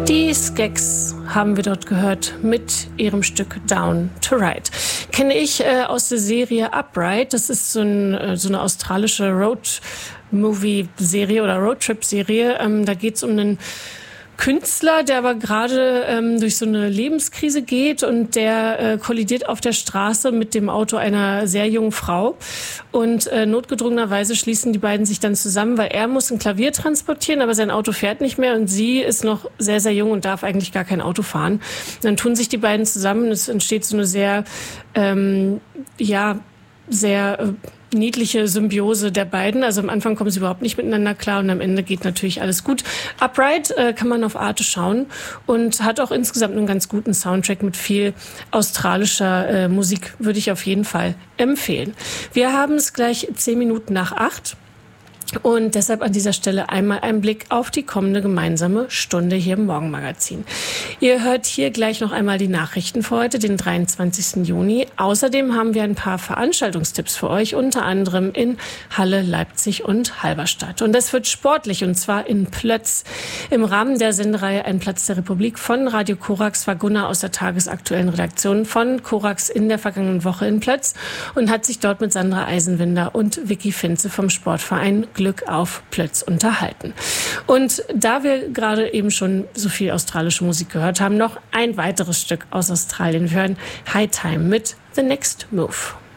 Die Skeks haben wir dort gehört mit ihrem Stück Down to Ride. Kenne ich aus der Serie Upright. Das ist so eine australische Road-Movie-Serie oder Roadtrip-Serie. Da geht es um einen Künstler, der aber gerade durch so eine Lebenskrise geht und der kollidiert auf der Straße mit dem Auto einer sehr jungen Frau und notgedrungenerweise schließen die beiden sich dann zusammen, weil er muss ein Klavier transportieren, aber sein Auto fährt nicht mehr und sie ist noch sehr, sehr jung und darf eigentlich gar kein Auto fahren. Dann tun sich die beiden zusammen und es entsteht so eine sehr, sehr niedliche Symbiose der beiden. Also am Anfang kommen sie überhaupt nicht miteinander klar und am Ende geht natürlich alles gut. Upright kann man auf Arte schauen und hat auch insgesamt einen ganz guten Soundtrack mit viel australischer Musik, würde ich auf jeden Fall empfehlen. Wir haben es gleich 8:10 und deshalb an dieser Stelle einmal ein Blick auf die kommende gemeinsame Stunde hier im Morgenmagazin. Ihr hört hier gleich noch einmal die Nachrichten für heute, den 23. Juni. Außerdem haben wir ein paar Veranstaltungstipps für euch, unter anderem in Halle, Leipzig und Halberstadt. Und das wird sportlich, und zwar in Plötz. Im Rahmen der Sendereihe Ein Platz der Republik von Radio Korax war Gunnar aus der tagesaktuellen Redaktion von Korax in der vergangenen Woche in Plötz und hat sich dort mit Sandra Eisenwinder und Vicky Finze vom Sportverein Glück auf Plötz unterhalten. Und da wir gerade eben schon so viel australische Musik gehört haben, noch ein weiteres Stück aus Australien. Wir hören High Time mit The Next Move.